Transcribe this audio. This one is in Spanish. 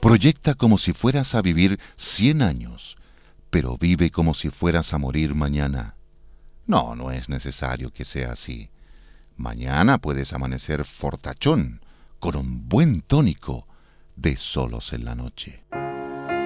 Proyecta como si fueras a vivir 100 años, pero vive como si fueras a morir mañana. No, no es necesario que sea así. Mañana puedes amanecer fortachón, con un buen tónico de solos en la noche.